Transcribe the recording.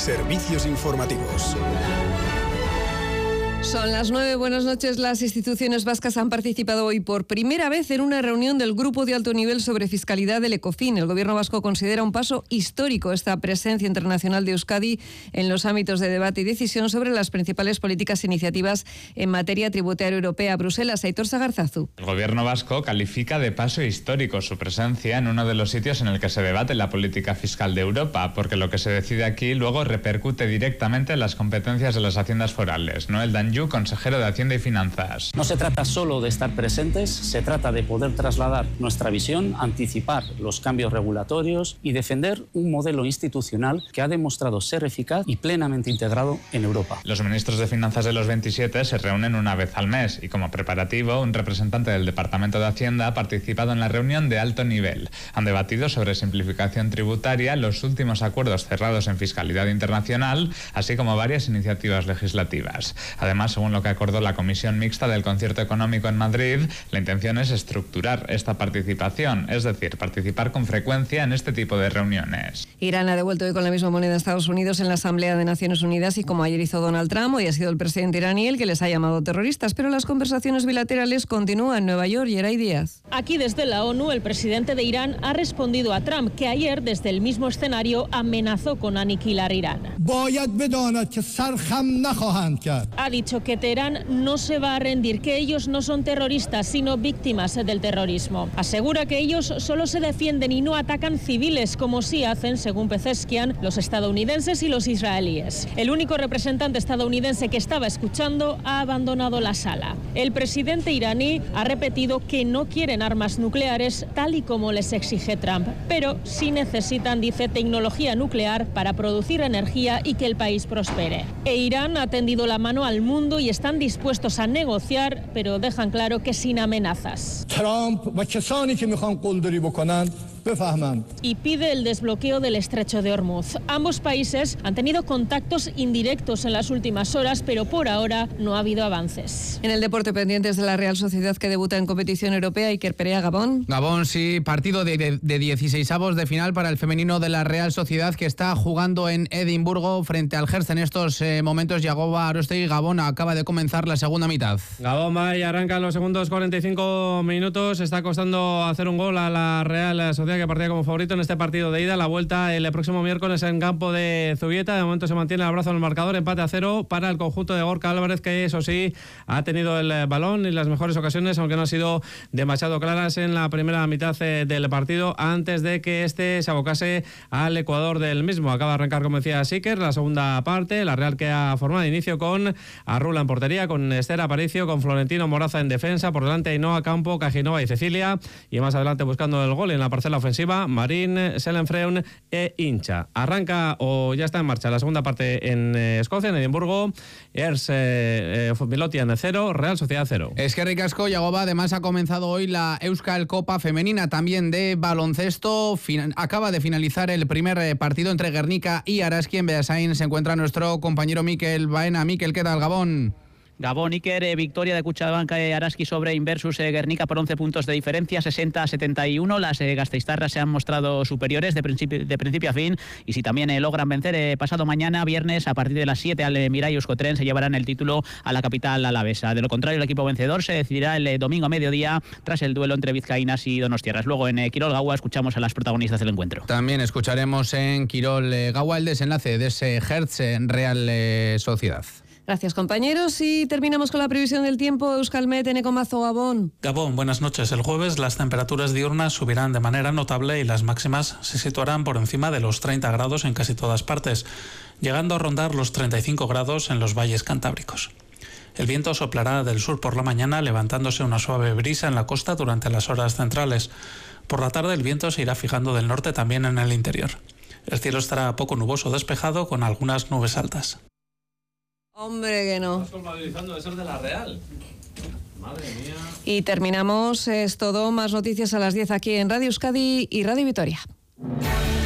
Servicios informativos. Son las 9, buenas noches. Las instituciones vascas han participado hoy por primera vez en una reunión del Grupo de Alto Nivel sobre Fiscalidad del Ecofin. El Gobierno vasco considera un paso histórico esta presencia internacional de Euskadi en los ámbitos de debate y decisión sobre las principales políticas e iniciativas en materia tributaria europea. Bruselas, Aitor Sagarzazu. El Gobierno vasco califica de paso histórico su presencia en uno de los sitios en el que se debate la política fiscal de Europa, porque lo que se decide aquí luego repercute directamente en las competencias de las haciendas forales. Noel Danjou, consejero de Hacienda y Finanzas. No se trata solo de estar presentes, se trata de poder trasladar nuestra visión, anticipar los cambios regulatorios y defender un modelo institucional que ha demostrado ser eficaz y plenamente integrado en Europa. Los ministros de Finanzas de los 27 se reúnen una vez al mes y, como preparativo, un representante del Departamento de Hacienda ha participado en la reunión de alto nivel. Han debatido sobre simplificación tributaria, los últimos acuerdos cerrados en fiscalidad internacional, así como varias iniciativas legislativas. Además, según lo que acordó la Comisión Mixta del Concierto Económico en Madrid, la intención es estructurar esta participación, es decir, participar con frecuencia en este tipo de reuniones. Irán ha devuelto hoy con la misma moneda a Estados Unidos en la Asamblea de Naciones Unidas y, como ayer hizo Donald Trump, hoy ha sido el presidente iraní el que les ha llamado terroristas, pero las conversaciones bilaterales continúan en Nueva York. Yeray Díaz. Aquí desde la ONU, el presidente de Irán ha respondido a Trump, que ayer desde el mismo escenario amenazó con aniquilar Irán. Ha dicho que Teherán no se va a rendir, que ellos no son terroristas, sino víctimas del terrorismo. Asegura que ellos solo se defienden y no atacan civiles, como sí hacen, según Pezeshkian, los estadounidenses y los israelíes. El único representante estadounidense que estaba escuchando ha abandonado la sala. El presidente iraní ha repetido que no quieren armas nucleares, tal y como les exige Trump, pero sí necesitan, dice, tecnología nuclear para producir energía y que el país prospere. Irán ha tendido la mano al mundo y están dispuestos a negociar, pero dejan claro que sin amenazas. Y pide el desbloqueo del estrecho de Hormuz. Ambos países han tenido contactos indirectos en las últimas horas, pero por ahora no ha habido avances. En el deporte, pendientes de la Real Sociedad, que debuta en competición europea. Iker Perea, Gabón. Gabón, sí, partido de 16avos de final para el femenino de la Real Sociedad, que está jugando en Edimburgo frente al Hertz en estos momentos. Yagoba Arostegui. Gabón, acaba de comenzar la segunda mitad. Gabón va y arranca los segundos 45 minutos. Está costando hacer un gol a la Real Sociedad, que partía como favorito en este partido de ida. La vuelta el próximo miércoles en campo de Zubieta. De momento se mantiene el abrazo en el marcador, empate a 0 para el conjunto de Gorka Álvarez, que eso sí ha tenido el balón y las mejores ocasiones, aunque no han sido demasiado claras en la primera mitad del partido, antes de que este se abocase al ecuador del mismo. Acaba de arrancar, como decía Siker, la segunda parte. La Real, que ha formado de inicio con Arrula en portería, con Esther Aparicio, con Florentino Moraza en defensa, por delante Ainhoa Campo, Cajinova y Cecilia, y más adelante buscando el gol en la parcela ofensiva, Marín, Selenfreun e Hincha. Arranca o ya está en marcha la segunda parte en Escocia, en Edimburgo. Ers Milotian 0, Real Sociedad 0. Es que ricasco, Yagoba. Además ha comenzado hoy la Euskal Copa femenina, también de baloncesto. Acaba de finalizar el primer partido entre Guernica y Araski. En Beasain se encuentra nuestro compañero Mikel Baena. Mikel, ¿qué tal, Gabón? Gabón, Iker, victoria de Cuchabanca Araski sobre Inversus Guernica por 11 puntos de diferencia, 60-71. Las gasteiztarras se han mostrado superiores de principio a fin, y si también logran vencer pasado mañana, viernes, a partir de las 7 al Mirai Euskotren, se llevarán el título a la capital alavesa. De lo contrario, el equipo vencedor se decidirá el domingo a mediodía tras el duelo entre vizcaínas y donostiarras. Luego en Quirol Gaua escuchamos a las protagonistas del encuentro. También escucharemos en Quirol Gaua el desenlace de ese Hertz Real Sociedad. Gracias, compañeros. Y terminamos con la previsión del tiempo. Euskalmet, Enecomazo, Gabón. Gabón, buenas noches. El jueves las temperaturas diurnas subirán de manera notable y las máximas se situarán por encima de los 30 grados en casi todas partes, llegando a rondar los 35 grados en los valles cantábricos. El viento soplará del sur por la mañana, levantándose una suave brisa en la costa durante las horas centrales. Por la tarde el viento se irá fijando del norte también en el interior. El cielo estará poco nuboso despejado con algunas nubes altas. Hombre, que no. Estás culpabilizando de ser de la Real. Madre mía. Y terminamos, es todo. Más noticias a las 10 aquí en Radio Euskadi y Radio Vitoria.